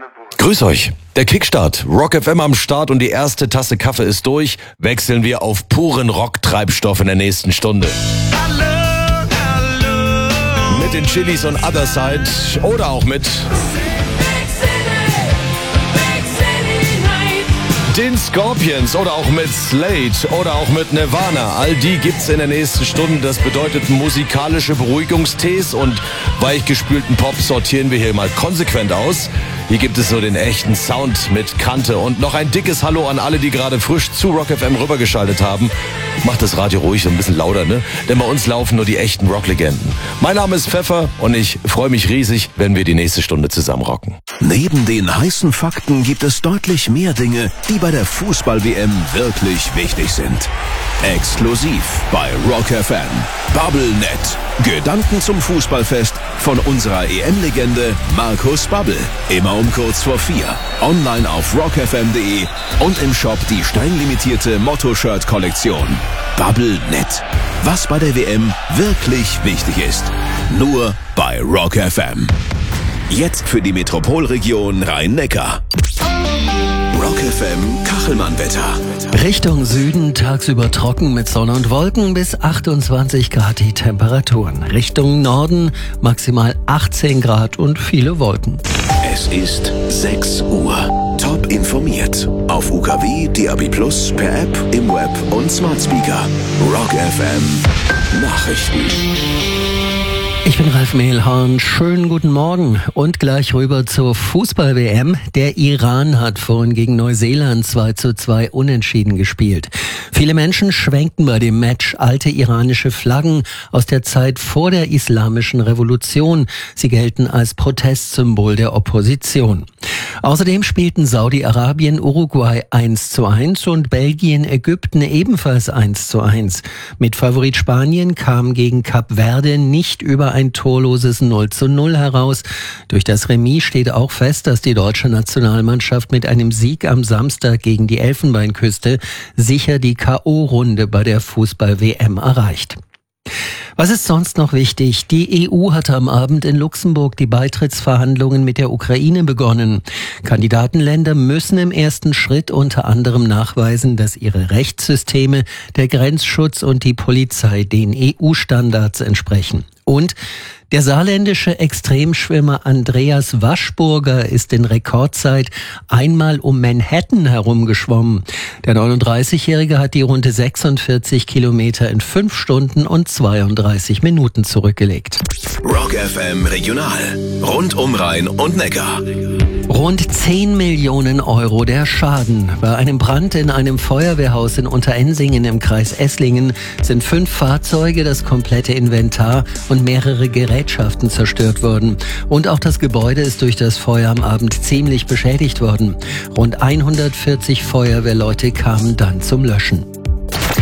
Grüß euch. Der Kickstart. Rock FM am Start und die erste Tasse Kaffee ist durch. Wechseln wir auf puren Rock-Treibstoff in der nächsten Stunde. Mit den Chilis und Other Side oder auch mit den Scorpions oder auch mit Slade oder auch mit Nirvana. All die gibt's in der nächsten Stunde. Das bedeutet musikalische Beruhigungstees und weichgespülten Pop sortieren wir hier mal konsequent aus. Hier gibt es so den echten Sound mit Kante und noch ein dickes Hallo an alle, die gerade frisch zu Rock FM rübergeschaltet haben. Macht das Radio ruhig so ein bisschen lauter, ne? Denn bei uns laufen nur die echten Rocklegenden. Mein Name ist Pfeffer und ich freue mich riesig, wenn wir die nächste Stunde zusammen rocken. Neben den heißen Fakten gibt es deutlich mehr Dinge, die bei der Fußball-WM wirklich wichtig sind. Exklusiv bei Rock FM. BubbleNet. Gedanken zum Fußballfest von unserer EM-Legende Markus Babbel. Immer um kurz vor 4. Online auf rockfm.de und im Shop die streng-limitierte Motto-Shirt-Kollektion. BubbleNet. Was bei der WM wirklich wichtig ist. Nur bei Rock FM. Jetzt für die Metropolregion Rhein-Neckar. Rock FM Kachelmann-Wetter. Richtung Süden tagsüber trocken mit Sonne und Wolken, bis 28 Grad die Temperaturen. Richtung Norden maximal 18 Grad und viele Wolken. Es ist 6 Uhr. Top informiert. Auf UKW, DAB+, per App, im Web und Smart Speaker. Rock FM Nachrichten. Ich bin Ralf Mehlhorn, schönen guten Morgen und gleich rüber zur Fußball-WM. Der Iran hat vorhin gegen Neuseeland 2:2 unentschieden gespielt. Viele Menschen schwenkten bei dem Match alte iranische Flaggen aus der Zeit vor der Islamischen Revolution. Sie gelten als Protestsymbol der Opposition. Außerdem spielten Saudi-Arabien Uruguay 1:1 und Belgien Ägypten ebenfalls 1:1. Mit Favorit Spanien kam gegen Kap Verde nicht über ein torloses 0:0 heraus. Durch das Remis steht auch fest, dass die deutsche Nationalmannschaft mit einem Sieg am Samstag gegen die Elfenbeinküste sicher die K.O.-Runde bei der Fußball-WM erreicht. Was ist sonst noch wichtig? Die EU hatte am Abend in Luxemburg die Beitrittsverhandlungen mit der Ukraine begonnen. Kandidatenländer müssen im ersten Schritt unter anderem nachweisen, dass ihre Rechtssysteme, der Grenzschutz und die Polizei den EU-Standards entsprechen. Und der saarländische Extremschwimmer Andreas Waschburger ist in Rekordzeit einmal um Manhattan herumgeschwommen. Der 39-Jährige hat die runde 46 Kilometer in 5 Stunden und 32 Minuten zurückgelegt. Rock FM Regional. Rund um Rhein und Neckar. Rund 10 Millionen Euro der Schaden. Bei einem Brand in einem Feuerwehrhaus in Unterensingen im Kreis Esslingen sind 5 Fahrzeuge, das komplette Inventar und mehrere Gerätschaften zerstört worden. Und auch das Gebäude ist durch das Feuer am Abend ziemlich beschädigt worden. Rund 140 Feuerwehrleute kamen dann zum Löschen.